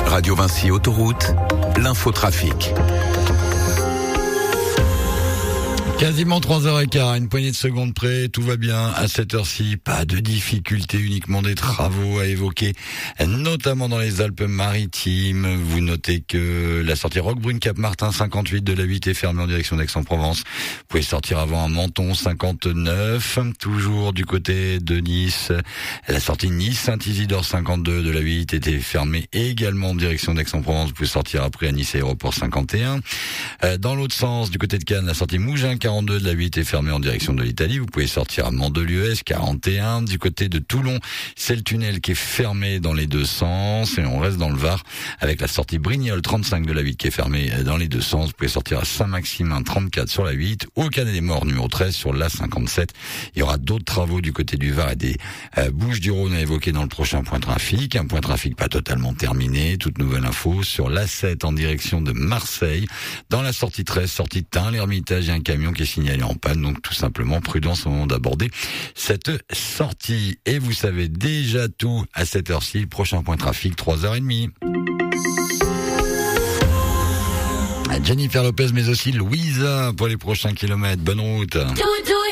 Radio Vinci Autoroute, l'infotrafic. Quasiment 3h15, une poignée de secondes près, tout va bien à cette heure-ci, pas de difficultés, uniquement des travaux à évoquer, notamment dans les Alpes-Maritimes. Vous notez que la sortie Roquebrune-Cap-Martin 58 de la 8 est fermée en direction d'Aix-en-Provence. Vous pouvez sortir avant à Menton 59, toujours du côté de Nice. La sortie Nice-Saint-Isidore 52 de la 8 était fermée également en direction d'Aix-en-Provence. Vous pouvez sortir après à Nice Aéroport 51. Dans l'autre sens, du côté de Cannes, la sortie Mougins 42 de la 8 est fermée en direction de l'Italie. Vous pouvez sortir à Mandelieu-Est 41. Du côté de Toulon, c'est le tunnel qui est fermé dans les deux sens. Et on reste dans le Var avec la sortie Brignoles 35 de la 8 qui est fermée dans les deux sens. Vous pouvez sortir à Saint-Maximin 34 sur la 8. Au Canet des Morts numéro 13 sur la 57. Il y aura d'autres travaux du côté du Var et des Bouches-du-Rhône à évoquer dans le prochain point trafic. Un point trafic pas totalement terminé. Toute nouvelle info sur l'A7 en direction de Marseille. Dans la sortie 13, sortie de Tain, l'Hermitage, il y a un camion qui est signalé en panne, donc tout simplement prudence au moment d'aborder cette sortie. Et vous savez déjà tout à cette heure-ci, le prochain point trafic, 3h30. Jennifer Lopez, mais aussi Louisa pour les prochains kilomètres. Bonne route.